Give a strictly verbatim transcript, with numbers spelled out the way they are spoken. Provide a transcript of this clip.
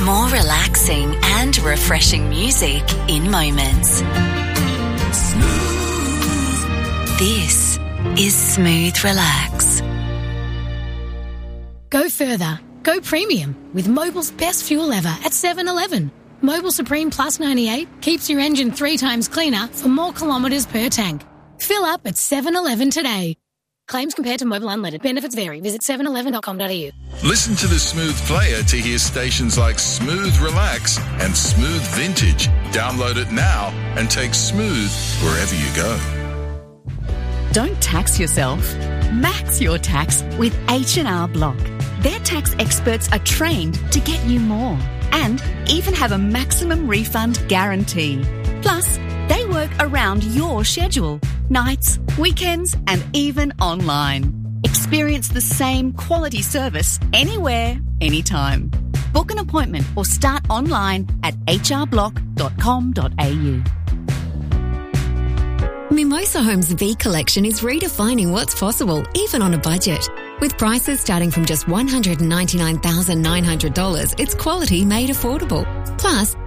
More relaxing and refreshing music in moments. Smooth. This is Smooth Relax. Go further. Go premium with Mobil's best fuel ever at seven eleven. Mobil Supreme Plus ninety-eight keeps your engine three times cleaner for more kilometres per tank. Fill up at seven eleven today. Claims compared to Mobil Unleaded. Benefits vary. Visit seven eleven dot com dot a u. Listen to the Smooth Player to hear stations like Smooth Relax and Smooth Vintage. Download it now and take Smooth wherever you go. Don't tax yourself. Max your tax with H and R Block. Their tax experts are trained to get you more and even have a maximum refund guarantee. Plus, they work around your schedule, nights, weekends, and even online. Experience the same quality service anywhere, anytime. Book an appointment or start online at h r block dot com dot a u. Mimosa Homes' V Collection is redefining what's possible, even on a budget. With prices starting from just one hundred ninety-nine thousand nine hundred dollars, it's quality made affordable. Plus,